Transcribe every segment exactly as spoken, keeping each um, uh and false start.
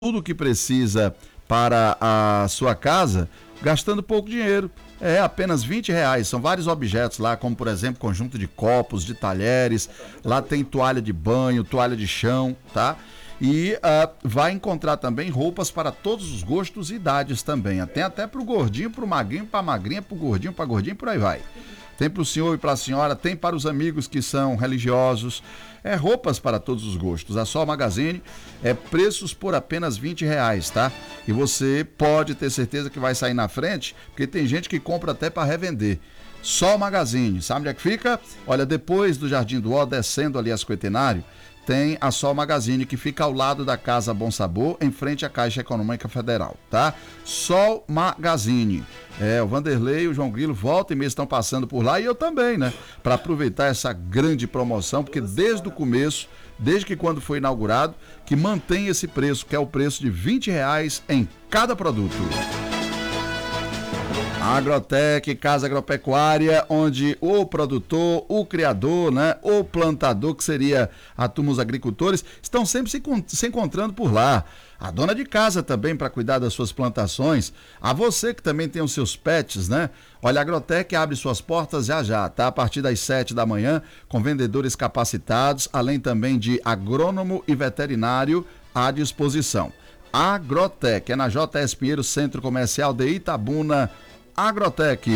tudo que precisa para a sua casa, gastando pouco dinheiro. É apenas vinte reais. São vários objetos lá, como por exemplo, conjunto de copos, de talheres. Lá tem toalha de banho, toalha de chão, tá? E uh, vai encontrar também roupas para todos os gostos e idades também. Tem até pro gordinho, pro magrinho, pra magrinha, pro gordinho, pra gordinho, por aí vai. Tem para o senhor e para a senhora, tem para os amigos que são religiosos, é roupas para todos os gostos. A Sol Magazine é preços por apenas vinte reais, tá? E você pode ter certeza que vai sair na frente, porque tem gente que compra até para revender. Sol Magazine, sabe onde é que fica? Olha, depois do Jardim do Ó, descendo ali a Cinquentenário, tem a Sol Magazine, que fica ao lado da Casa Bom Sabor, em frente à Caixa Econômica Federal, tá? Sol Magazine. É, o Vanderlei e o João Grilo volta e meia estão passando por lá, e eu também, né? Para aproveitar essa grande promoção, porque desde o começo, desde que quando foi inaugurado, que mantém esse preço, que é o preço de vinte reais em cada produto. Agrotec, casa agropecuária, onde o produtor, o criador, né, o plantador, que seria a turma, os agricultores, estão sempre se, se encontrando por lá. A dona de casa também, para cuidar das suas plantações. A você que também tem os seus pets, né? Olha, a Agrotec abre suas portas já já, tá? A partir das sete da manhã, com vendedores capacitados, além também de agrônomo e veterinário à disposição. Agrotec, é na J S Pinheiro, Centro Comercial de Itabuna. Agrotec.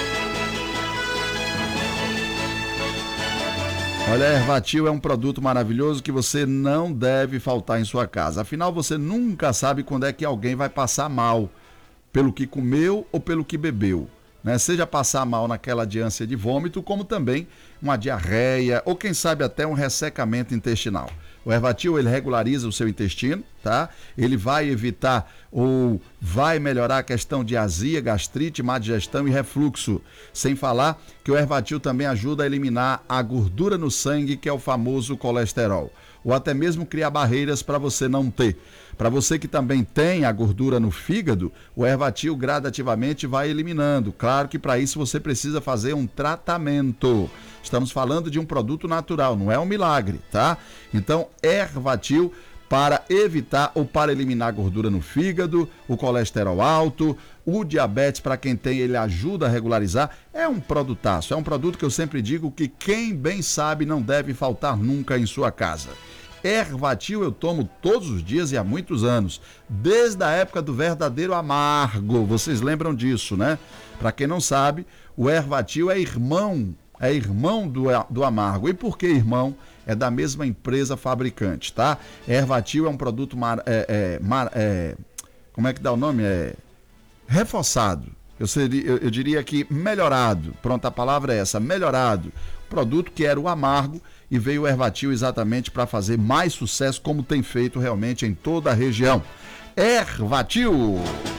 Olha, a Ervatil é um produto maravilhoso que você não deve faltar em sua casa. Afinal, você nunca sabe quando é que alguém vai passar mal, pelo que comeu ou pelo que bebeu, né? Seja passar mal naquela de ânsia de vômito, como também uma diarreia ou quem sabe até um ressecamento intestinal. O Ervatil, ele regulariza o seu intestino, tá? Ele vai evitar ou vai melhorar a questão de azia, gastrite, má digestão e refluxo. Sem falar que o Ervatil também ajuda a eliminar a gordura no sangue, que é o famoso colesterol. Ou até mesmo criar barreiras para você não ter. Para você que também tem a gordura no fígado, o Ervatil gradativamente vai eliminando. Claro que para isso você precisa fazer um tratamento. Estamos falando de um produto natural, não é um milagre, tá? Então, Ervatil para evitar ou para eliminar a gordura no fígado, o colesterol alto, o diabetes, para quem tem, ele ajuda a regularizar. É um produtaço, é um produto que eu sempre digo que quem bem sabe não deve faltar nunca em sua casa. Ervatil eu tomo todos os dias e há muitos anos, desde a época do verdadeiro amargo, vocês lembram disso, né? Para quem não sabe, o Ervatil é irmão, é irmão do, do amargo. E por que irmão? É da mesma empresa fabricante, tá? Ervatil é um produto, mar, é, é, mar, é, como é que dá o nome? É reforçado, eu, seria, eu, eu diria que melhorado, pronto, a palavra é essa, melhorado. Produto que era o amargo e veio o Ervatil exatamente para fazer mais sucesso, como tem feito realmente em toda a região. Ervatil!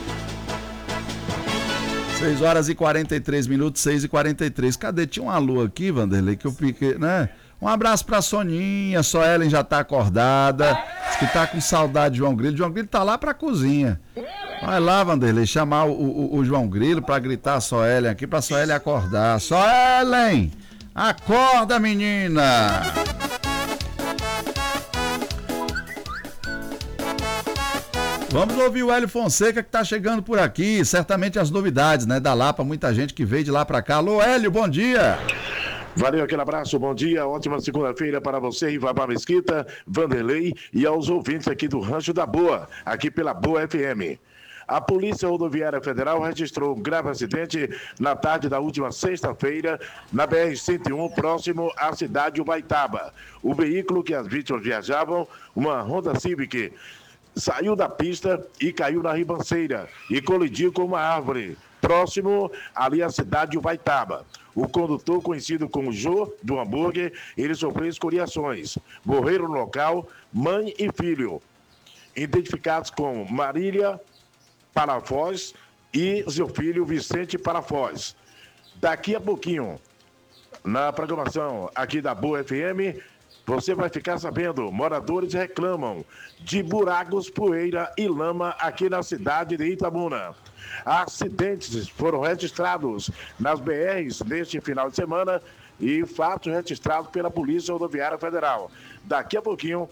seis horas e quarenta e três minutos, seis e quarenta e três. Cadê? Tinha um alô aqui, Vanderlei, que eu fiquei, né? Um abraço pra Soninha, só Ellen já tá acordada, diz que tá com saudade de João Grilo. João Grilo tá lá pra cozinha. Vai lá, Vanderlei, chamar o, o, o João Grilo pra gritar a só Ellen aqui, pra só Ellen acordar. Só Ellen! Acorda, menina! Vamos ouvir o Hélio Fonseca, que tá chegando por aqui, certamente as novidades, né, da Lapa, muita gente que veio de lá pra cá. Alô, Hélio, bom dia! Valeu, aquele abraço, bom dia, ótima segunda-feira para você, Ivabá Mesquita, Vanderlei e aos ouvintes aqui do Rancho da Boa, aqui pela Boa F M. A Polícia Rodoviária Federal registrou um grave acidente na tarde da última sexta-feira na B R cento e um, próximo à cidade de Ubaitaba. O veículo que as vítimas viajavam, uma Honda Civic, saiu da pista e caiu na ribanceira e colidiu com uma árvore, próximo ali à cidade de Ubaitaba. O condutor, conhecido como Jô, do hambúrguer, ele sofreu escoriações. Morreram no local mãe e filho, identificados como Marília Parafoz e seu filho Vicente Parafoz. Daqui a pouquinho, na programação aqui da Boa F M, você vai ficar sabendo, moradores reclamam de buracos, poeira e lama aqui na cidade de Itabuna. Acidentes foram registrados nas B Rs neste final de semana e fatos registrados pela Polícia Rodoviária Federal. Daqui a pouquinho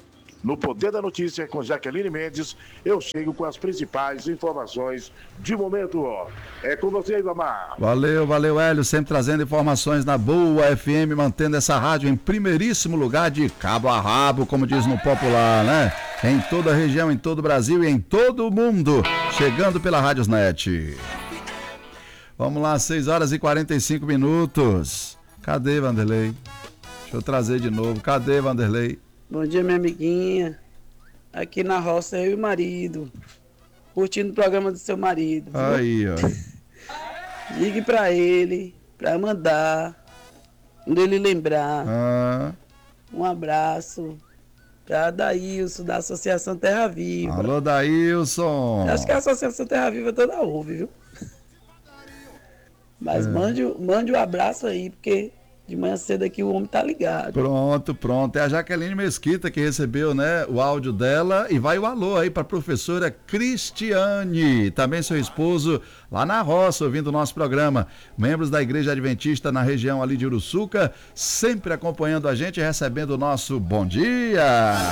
No Poder da Notícia, com Jaqueline Mendes, eu chego com as principais informações de momento. Ó. É com você, Ivamar. Valeu, valeu, Hélio, sempre trazendo informações na Boa F M, mantendo essa rádio em primeiríssimo lugar de cabo a rabo, como diz no popular, né? Em toda a região, em todo o Brasil e em todo o mundo, chegando pela Rádiosnet. Vamos lá, seis horas e quarenta e cinco minutos. Cadê, Vanderlei? Deixa eu trazer de novo. Cadê, Vanderlei? Bom dia, minha amiguinha. Aqui na roça, eu e o marido. Curtindo o programa do seu marido. Aí, ó. Ligue pra ele, pra mandar, quando ele lembrar. Ah. Um abraço pra Daílson, da Associação Terra Viva. Alô, Daílson. Acho que a Associação Terra Viva toda ouve, viu? Mas é. mande, mande um abraço aí, porque de manhã cedo aqui o homem tá ligado. Pronto, pronto. É a Jaqueline Mesquita que recebeu, né, o áudio dela. E vai o alô aí pra professora Cristiane, também seu esposo, lá na roça, ouvindo o nosso programa. Membros da Igreja Adventista na região ali de Uruçuca, sempre acompanhando a gente e recebendo o nosso bom dia.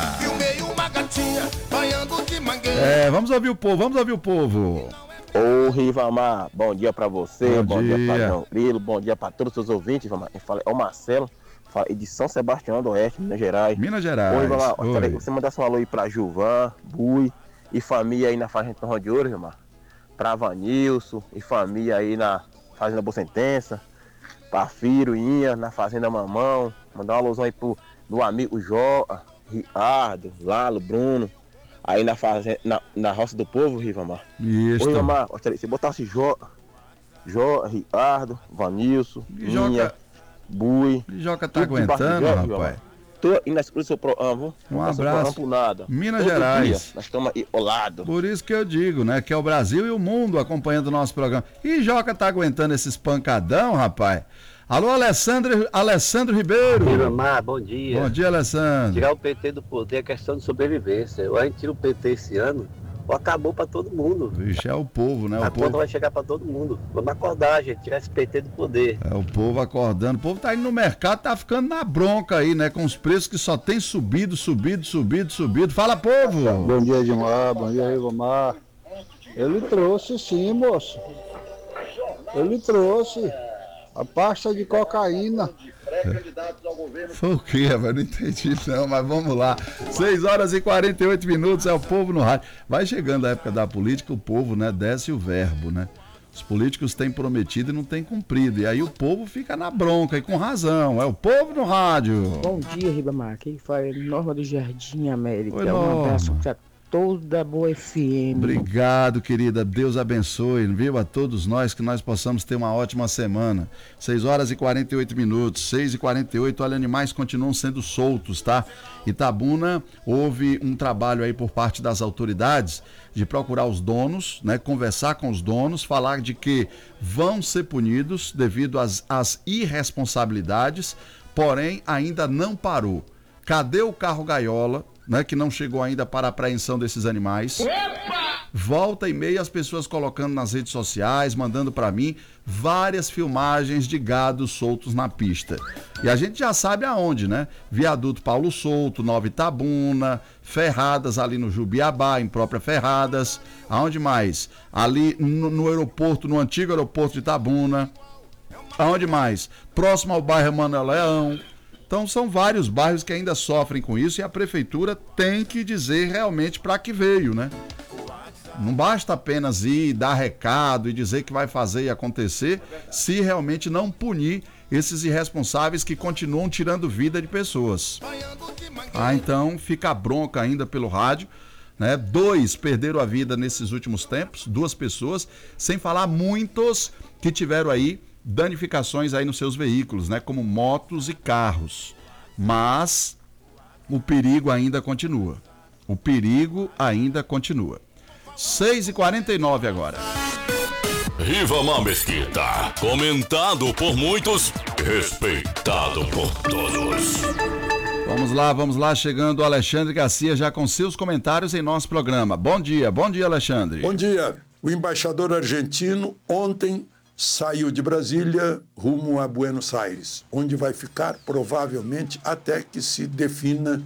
É, vamos ouvir o povo, vamos ouvir o povo. Ô Rivamar, bom dia pra você, bom, bom dia, dia pra João Grilo, bom dia pra todos os seus ouvintes, Rivamar. É o Marcelo, de São Sebastião do Oeste, Minas Gerais. Minas Gerais. Ô Rivamar, Oi. Você mandasse um alô aí pra Gilvan, Bui e família aí na Fazenda Torrão de Ouro, Rivamar. Pra Vanilson e família aí na Fazenda Boa Sentença, pra Firo, Inha, na Fazenda Mamão. Mandar um alôzão aí pro do amigo Jó, Ricardo, Lalo, Bruno. Aí na, fazenda, na, na roça do povo, Rivamar. Isso. Ô, Rivamar, se botasse Jó, Jó, Ricardo, Vanilson, Minha, Bui. Joca tá aguentando, Jó, rapaz. Tô indo na escuta do seu programa. Um abraço. Por nada. Minas Todo Gerais. Dia, nós estamos aí ao lado. Por isso que eu digo, né? Que é o Brasil e o mundo acompanhando o nosso programa. E Joca tá aguentando esses pancadão, rapaz. Alô, Alessandro, Alessandro Ribeiro. Rivamar, bom dia. Bom dia, Alessandro. Tirar o P T do poder é questão de sobrevivência. Ou a gente tira o P T esse ano, ou acabou pra todo mundo. Vixe, é o povo, né? A o conta povo... vai chegar pra todo mundo. Vamos acordar, gente, tirar esse P T do poder. É o povo acordando. O povo tá indo no mercado, tá ficando na bronca aí, né? Com os preços que só tem subido, subido, subido, subido. Fala, povo! Bom dia, Edmar. Bom dia, Rivamar. Ele trouxe sim, moço. Ele trouxe a pasta de cocaína. Foi o quê, velho? Não entendi não, mas vamos lá. seis horas e quarenta e oito minutos, é o povo no rádio. Vai chegando a época da política, o povo, né, desce o verbo, né? Os políticos têm prometido e não têm cumprido. E aí o povo fica na bronca e com razão. É o povo no rádio. Bom dia, Ribamar. Quem fala é Norma do Jardim América. Oi, um Norma. abraço pra toda Boa F M. Obrigado, querida. Deus abençoe, viu? A todos nós, que nós possamos ter uma ótima semana. seis horas e quarenta e oito minutos. seis e quarenta e oito. Olha, animais continuam sendo soltos, tá? Itabuna, houve um trabalho aí por parte das autoridades de procurar os donos, né? Conversar com os donos, falar de que vão ser punidos devido às, às irresponsabilidades, porém ainda não parou. Cadê o carro gaiola? Né, que não chegou ainda para a apreensão desses animais. Epa! Volta e meia as pessoas colocando nas redes sociais, mandando para mim várias filmagens de gados soltos na pista. E a gente já sabe aonde, né? Viaduto Paulo Souto, Nova Itabuna, Ferradas ali no Jubiabá, em própria Ferradas. Aonde mais? Ali no, no aeroporto, no antigo aeroporto de Itabuna. Aonde mais? Próximo ao bairro Manuel Leão. Então são vários bairros que ainda sofrem com isso e a prefeitura tem que dizer realmente para que veio, né? Não basta apenas ir, dar recado e dizer que vai fazer e acontecer se realmente não punir esses irresponsáveis que continuam tirando vida de pessoas. Ah, então fica a bronca ainda pelo rádio, né? Dois perderam a vida nesses últimos tempos, duas pessoas, sem falar muitos que tiveram aí danificações aí nos seus veículos, né, como motos e carros. Mas o perigo ainda continua. O perigo ainda continua. seis e quarenta e nove agora. Rivamar Mesquita, comentado por muitos, respeitado por todos. Vamos lá, vamos lá, chegando o Alexandre Garcia já com seus comentários em nosso programa. Bom dia, bom dia, Alexandre. Bom dia. O embaixador argentino ontem saiu de Brasília rumo a Buenos Aires, onde vai ficar provavelmente até que se defina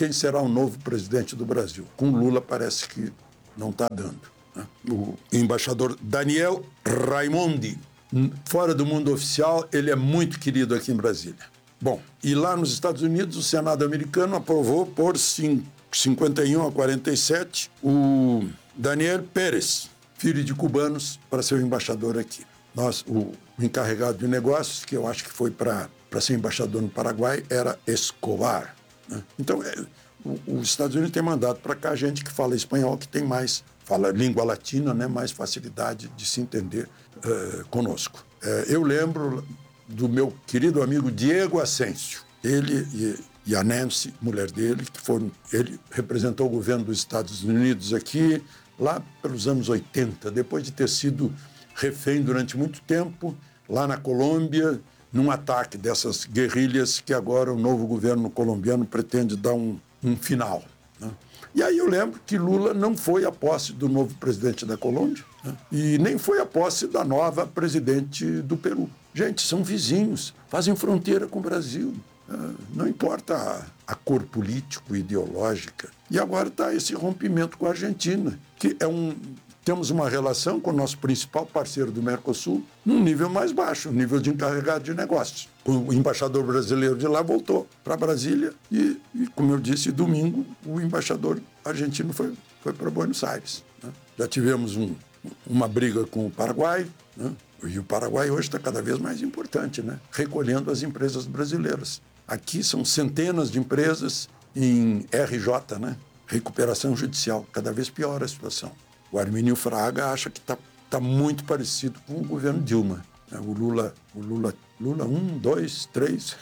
quem será o novo presidente do Brasil. Com Lula parece que não está dando. Né? O embaixador Daniel Raimondi, fora do mundo oficial, ele é muito querido aqui em Brasília. Bom, e lá nos Estados Unidos, o Senado americano aprovou por cinquenta e um a quarenta e sete o Daniel Pérez, filho de cubanos, para ser o embaixador aqui. Nós, o encarregado de negócios, que eu acho que foi para ser embaixador no Paraguai, era Escobar. Né? Então, é, o, os Estados Unidos têm mandado para cá gente que fala espanhol, que tem mais, fala língua latina, né? Mais facilidade de se entender uh, conosco. Uh, eu lembro do meu querido amigo Diego Ascencio. Ele e, e a Nancy, mulher dele, que foram, ele representou o governo dos Estados Unidos aqui, lá pelos anos oitenta, depois de ter sido refém durante muito tempo, lá na Colômbia, num ataque dessas guerrilhas que agora o novo governo colombiano pretende dar um, um final. Né? E aí eu lembro que Lula não foi à posse do novo presidente da Colômbia, né? E nem foi à posse da nova presidente do Peru. Gente, são vizinhos, fazem fronteira com o Brasil. Não importa a, a cor político-ideológica. E agora está esse rompimento com a Argentina, que é um... Temos uma relação com o nosso principal parceiro do Mercosul num nível mais baixo, um nível de encarregado de negócios. O embaixador brasileiro de lá voltou para Brasília e, e, como eu disse, domingo o embaixador argentino foi, foi para Buenos Aires. Né? Já tivemos um, uma briga com o Paraguai, né? E o Paraguai hoje está cada vez mais importante, né? Recolhendo as empresas brasileiras. Aqui são centenas de empresas em R J, né? Recuperação judicial. Cada vez pior a situação. O Armínio Fraga acha que está tá muito parecido com o governo Dilma. O Lula, o Lula, Lula um, dois, três,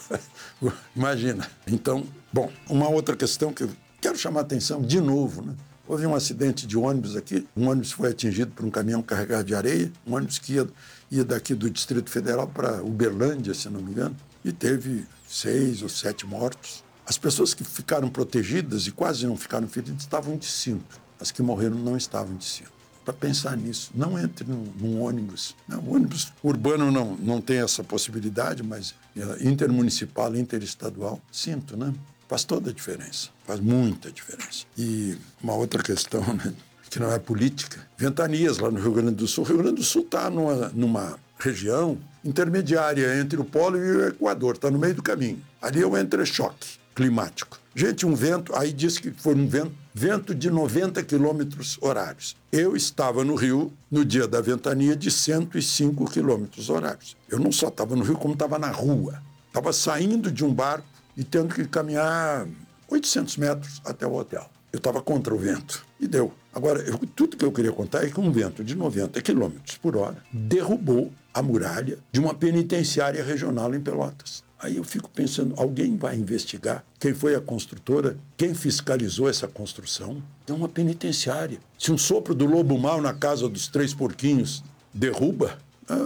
imagina. Então, bom, uma outra questão que eu quero chamar a atenção de novo, né? Houve um acidente de ônibus aqui, um ônibus foi atingido por um caminhão carregado de areia, um ônibus que ia, ia daqui do Distrito Federal para Uberlândia, se não me engano, e teve seis ou sete mortos. As pessoas que ficaram protegidas e quase não ficaram feridas estavam de cinto. As que morreram não estavam de cinto. Para pensar nisso, não entre num, num ônibus. Não, o ônibus urbano não, não tem essa possibilidade, mas intermunicipal, interestadual, cinto, né? Faz toda a diferença, faz muita diferença. E uma outra questão, né, que não é política, ventanias lá no Rio Grande do Sul. O Rio Grande do Sul está numa, numa região intermediária entre o polo e o Equador, está no meio do caminho. Ali é um entrechoque climático. Gente, um vento, aí diz que foi um vento, vento de noventa quilômetros horários. Eu estava no Rio no dia da ventania de cento e cinco quilômetros horários. Eu não só estava no Rio, como estava na rua. Estava saindo de um barco e tendo que caminhar oitocentos metros até o hotel. Eu estava contra o vento. E deu. Agora, eu, tudo que eu queria contar é que um vento de noventa quilômetros por hora derrubou a muralha de uma penitenciária regional em Pelotas. Aí eu fico pensando, alguém vai investigar quem foi a construtora, quem fiscalizou essa construção? É uma penitenciária. Se um sopro do lobo mau na casa dos três porquinhos derruba,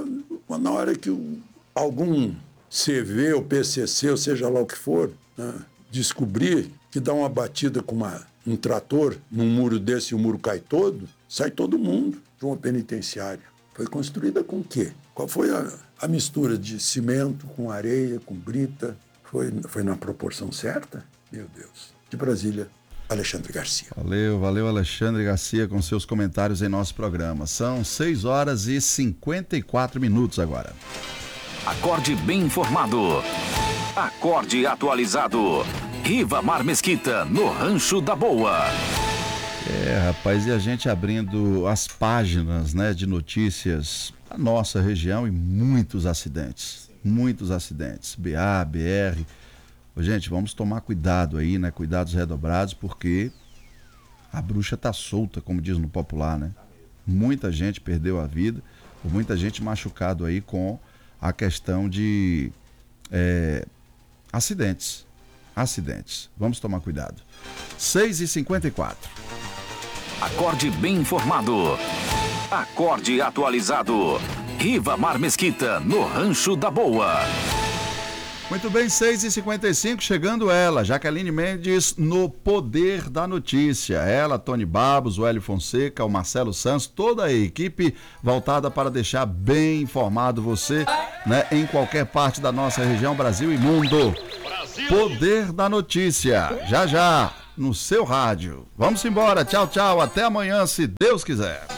na hora que algum C V ou P C C, ou seja lá o que for, né, descobrir que dá uma batida com uma, um trator num muro desse e o muro cai todo, sai todo mundo de uma penitenciária. Foi construída com o quê? Qual foi a, a mistura de cimento com areia, com brita? Foi, foi na proporção certa? Meu Deus. De Brasília, Alexandre Garcia. Valeu, valeu Alexandre Garcia com seus comentários em nosso programa. São seis horas e cinquenta e quatro minutos agora. Acorde bem informado. Acorde atualizado. Rivamar Mesquita, no Rancho da Boa. É, rapaz, e a gente abrindo as páginas, né, de notícias da nossa região e muitos acidentes. Muitos acidentes. B A, B R. Ô, gente, vamos tomar cuidado aí, né? Cuidados redobrados, porque a bruxa tá solta, como diz no popular, né? Muita gente perdeu a vida, muita gente machucado aí com a questão de é, acidentes. Acidentes. Vamos tomar cuidado. seis e cinquenta e quatro. Acorde bem informado. Acorde atualizado. Rivamar Mesquita, no Rancho da Boa. Muito bem, seis e cinquenta e cinco, chegando ela, Jaqueline Mendes, no Poder da Notícia. Ela, Tony Babos, o Hélio Fonseca, o Marcelo Santos, toda a equipe voltada para deixar bem informado você, né, em qualquer parte da nossa região, Brasil e mundo. Poder da Notícia, já já, no seu rádio. Vamos embora, tchau, tchau, até amanhã, se Deus quiser.